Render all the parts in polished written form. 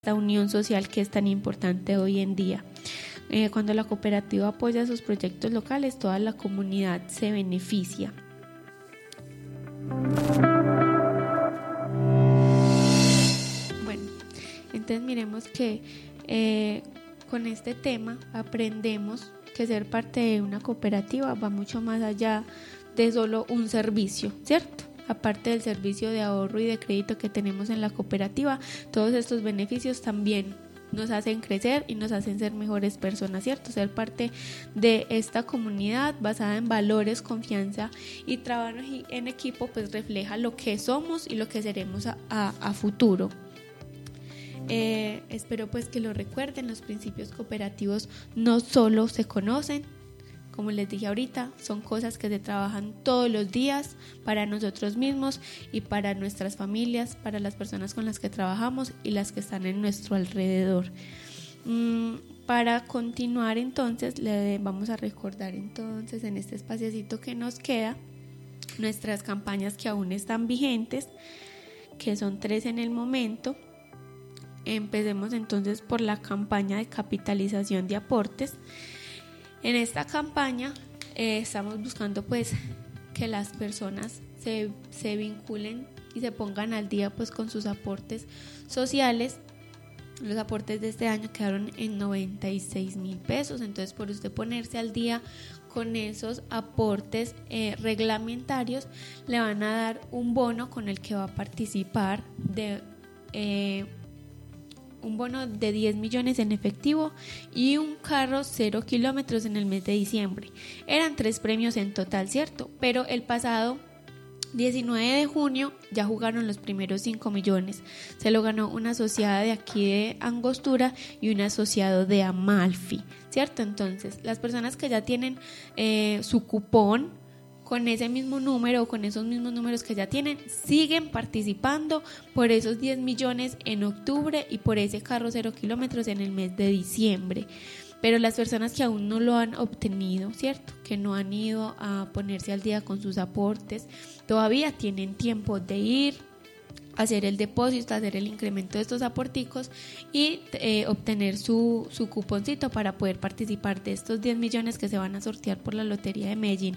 esta unión social que es tan importante hoy en día. Cuando la cooperativa apoya sus proyectos locales, toda la comunidad se beneficia. Bueno, entonces miremos que con este tema aprendemos que ser parte de una cooperativa va mucho más allá de solo un servicio, ¿cierto? Aparte del servicio de ahorro y de crédito que tenemos en la cooperativa, todos estos beneficios también nos hacen crecer y nos hacen ser mejores personas, ¿cierto? Ser parte de esta comunidad basada en valores, confianza y trabajo en equipo, pues refleja lo que somos y lo que seremos a futuro. Espero pues que lo recuerden. Los principios cooperativos no solo se conocen, como les dije ahorita, son cosas que se trabajan todos los días para nosotros mismos y para nuestras familias, para las personas con las que trabajamos y las que están en nuestro alrededor. Para continuar entonces, le vamos a recordar entonces en este espaciocito que nos queda nuestras campañas que aún están vigentes, que son 3 en el momento. Empecemos entonces por la campaña de capitalización de aportes. En esta campaña estamos buscando pues que las personas se vinculen y se pongan al día pues con sus aportes sociales. Los aportes de este año quedaron en 96,000 pesos, entonces por usted ponerse al día con esos aportes reglamentarios le van a dar un bono con el que va a participar de un bono de 10 millones en efectivo y un carro 0 kilómetros en el mes de diciembre. Eran 3 premios en total, ¿cierto? Pero el pasado 19 de junio ya jugaron los primeros 5 millones. Se lo ganó una asociada de aquí de Angostura y un asociado de Amalfi, ¿cierto? Entonces, las personas que ya tienen su cupón con ese mismo número o con esos mismos números que ya tienen, siguen participando por esos 10 millones en octubre y por ese carro 0 kilómetros en el mes de diciembre. Pero las personas que aún no lo han obtenido, ¿cierto? Que no han ido a ponerse al día con sus aportes, todavía tienen tiempo de ir, hacer el depósito, hacer el incremento de estos aporticos y obtener su cuponcito para poder participar de estos 10 millones que se van a sortear por la Lotería de Medellín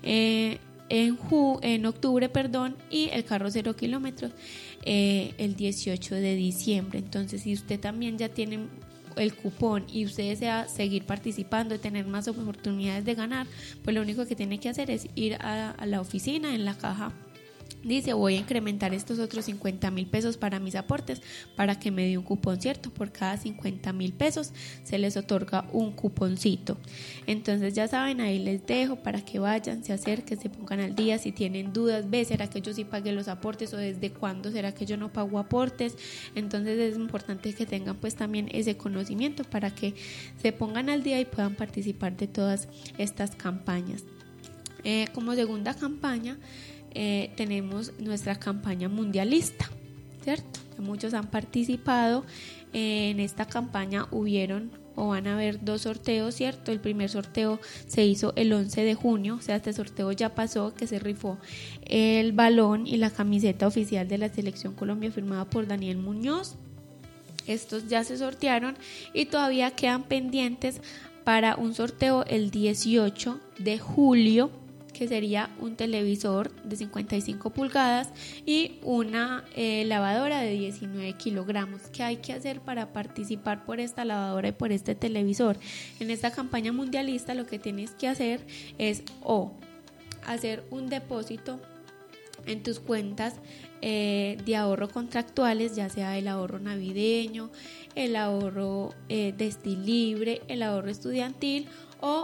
en octubre, y el carro 0 kilómetros el 18 de diciembre. Entonces, si usted también ya tiene el cupón y usted desea seguir participando y tener más oportunidades de ganar, pues lo único que tiene que hacer es ir a la oficina, en la caja dice: voy a incrementar estos otros 50,000 pesos para mis aportes para que me dé un cupón, ¿cierto? Por cada 50,000 pesos se les otorga un cuponcito. Entonces ya saben, ahí les dejo para que vayan, se acerquen, se pongan al día. Si tienen dudas, ¿será que yo sí pagué los aportes o desde cuándo será que yo no pago aportes? Entonces es importante que tengan pues también ese conocimiento para que se pongan al día y puedan participar de todas estas campañas. Como segunda campaña tenemos nuestra campaña mundialista, ¿cierto? Muchos han participado en esta campaña. Van a haber 2 sorteos, ¿cierto? El primer sorteo se hizo el 11 de junio, o sea, este sorteo ya pasó, que se rifó el balón y la camiseta oficial de la Selección Colombia firmada por Daniel Muñoz. Estos ya se sortearon y todavía quedan pendientes para un sorteo el 18 de julio, que sería un televisor de 55 pulgadas y una lavadora de 19 kilogramos. ¿Qué hay que hacer para participar por esta lavadora y por este televisor? En esta campaña mundialista lo que tienes que hacer es hacer un depósito en tus cuentas de ahorro contractuales, ya sea el ahorro navideño, el ahorro de Estilibre, el ahorro estudiantil o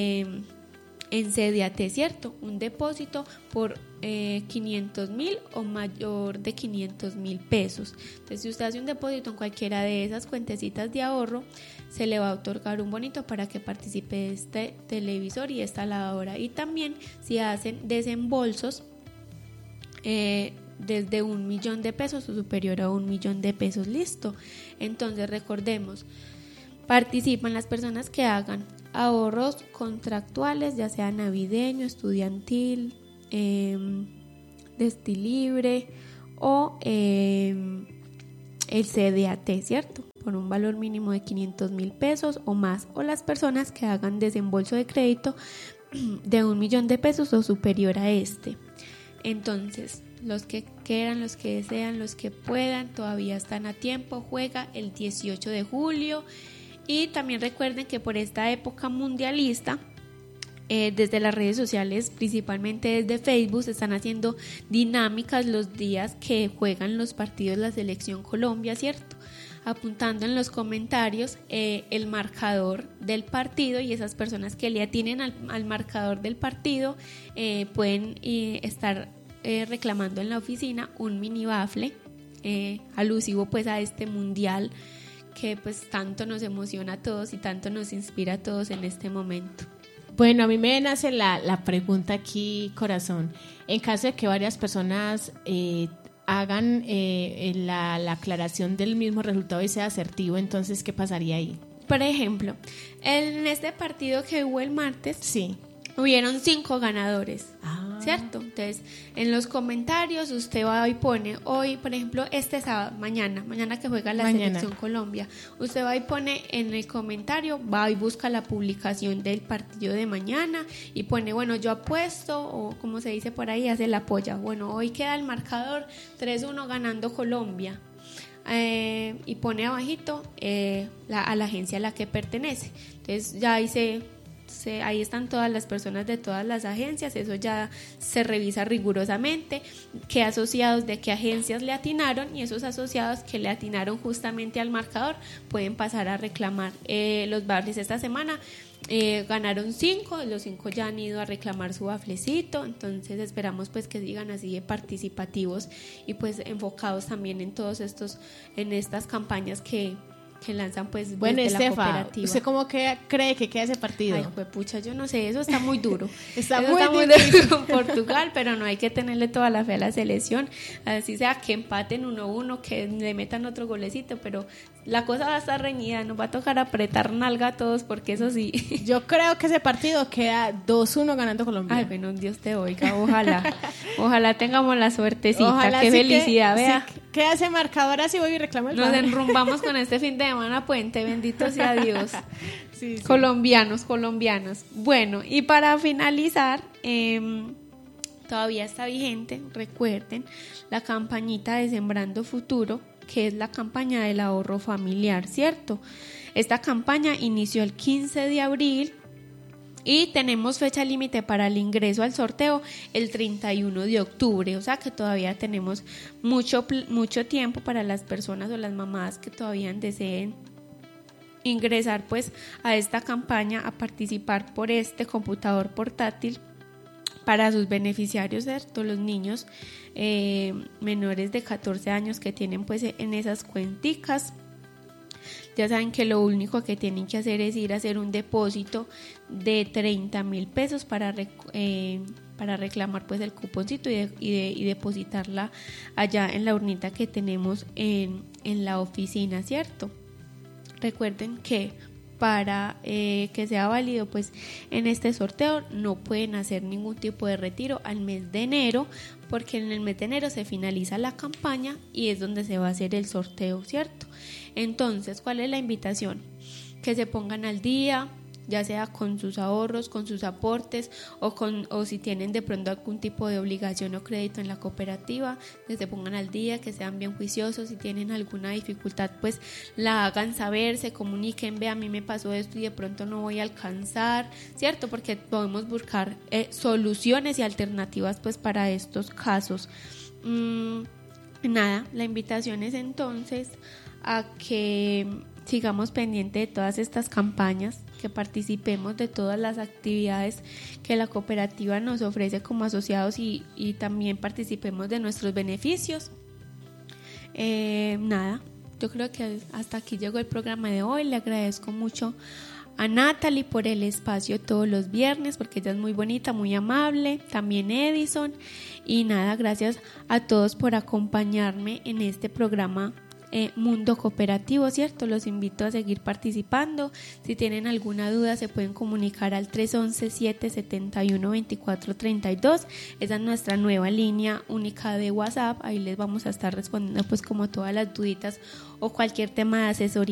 en CDAT, ¿cierto? Un depósito por 500,000 o mayor de 500,000 pesos. Entonces, si usted hace un depósito en cualquiera de esas cuentecitas de ahorro, se le va a otorgar un bonito para que participe de este televisor y esta lavadora. Y también si hacen desembolsos desde 1 millón de pesos o superior a 1 millón de pesos, listo. Entonces, recordemos, participan las personas que hagan ahorros contractuales, ya sea navideño, estudiantil, de Estilibre o el CDAT, ¿cierto? Por un valor mínimo de 500,000 pesos o más, o las personas que hagan desembolso de crédito de 1,000,000 de pesos o superior a este. Entonces, los que quieran, los que desean, los que puedan, todavía están a tiempo. Juega el 18 de julio. Y también recuerden que por esta época mundialista, desde las redes sociales, principalmente desde Facebook, se están haciendo dinámicas los días que juegan los partidos la selección Colombia, ¿cierto? Apuntando en los comentarios el marcador del partido, y esas personas que le atinen al marcador del partido pueden estar reclamando en la oficina un mini bafle alusivo pues a este mundial que pues tanto nos emociona a todos y tanto nos inspira a todos en este momento. Bueno, a mí me nace la pregunta aquí, corazón. En caso de que varias personas hagan la aclaración del mismo resultado y sea asertivo, entonces, ¿qué pasaría ahí? Por ejemplo, en este partido que hubo el martes, sí, hubieron 5 ganadores, ¿cierto? Entonces, en los comentarios usted va y pone, hoy, por ejemplo, este sábado, mañana que juega la selección Colombia, usted va y pone en el comentario, va y busca la publicación del partido de mañana y pone, bueno, yo apuesto, o como se dice por ahí, hace la polla, bueno, hoy queda el marcador 3-1 ganando Colombia. Y pone abajito a la agencia a la que pertenece. Entonces ya ahí están todas las personas de todas las agencias, eso ya se revisa rigurosamente, qué asociados de qué agencias le atinaron, y esos asociados que le atinaron justamente al marcador pueden pasar a reclamar los bafles. Esta semana ganaron 5, los 5 ya han ido a reclamar su baflecito, entonces esperamos pues que sigan así de participativos y pues enfocados también en estas campañas que lanzan pues bueno, desde la Estefa, cooperativa. ¿usted cómo cree que queda ese partido? Ay, pues pucha, yo no sé, eso está muy duro. está muy duro con Portugal, pero no hay que tenerle toda la fe a la selección, así sea que empaten 1-1, que le metan otro golecito, pero la cosa va a estar reñida, nos va a tocar apretar nalga a todos, porque eso sí. Yo creo que ese partido queda 2-1 ganando Colombia. Ay, bueno, Dios te oiga, ojalá tengamos la suertecita, ojalá, qué sí, felicidad, vea. Sí, queda ese marcador así, voy y reclamo el Nos padre. enrumbamos con este fin de semana puente, bendito sea Dios. Sí. Colombianas. Bueno, y para finalizar, todavía está vigente, recuerden, la campañita de Sembrando Futuro, que es la campaña del ahorro familiar, ¿cierto? Esta campaña inició el 15 de abril y tenemos fecha límite para el ingreso al sorteo el 31 de octubre, o sea que todavía tenemos mucho tiempo para las personas o las mamás que todavía deseen ingresar pues a esta campaña, a participar por este computador portátil para sus beneficiarios, ¿cierto? Los niños menores de 14 años que tienen pues en esas cuenticas. Ya saben que lo único que tienen que hacer es ir a hacer un depósito de 30,000 pesos para reclamar pues el cuponcito y depositarla allá en la urnita que tenemos en la oficina, ¿cierto? Recuerden que para que sea válido pues en este sorteo no pueden hacer ningún tipo de retiro al mes de enero, porque en el mes de enero se finaliza la campaña y es donde se va a hacer el sorteo, ¿cierto? Entonces, ¿cuál es la invitación? Que se pongan al día, ya sea con sus ahorros, con sus aportes o si tienen de pronto algún tipo de obligación o crédito en la cooperativa, que se pongan al día, que sean bien juiciosos. Si tienen alguna dificultad, pues la hagan saber, se comuniquen, ve, a mí me pasó esto y de pronto no voy a alcanzar, ¿cierto? Porque podemos buscar soluciones y alternativas pues para estos casos. Nada, la invitación es entonces a que sigamos pendientes de todas estas campañas, que participemos de todas las actividades que la cooperativa nos ofrece como asociados y también participemos de nuestros beneficios. Nada, yo creo que hasta aquí llegó el programa de hoy. Le agradezco mucho a Natalie por el espacio todos los viernes, porque ella es muy bonita, muy amable, también Edison, y nada, gracias a todos por acompañarme en este programa Mundo Cooperativo, ¿cierto? Los invito a seguir participando. Si tienen alguna duda se pueden comunicar al 311-771-2432. Esa es nuestra nueva línea única de WhatsApp. Ahí les vamos a estar respondiendo pues como todas las duditas o cualquier tema de asesoría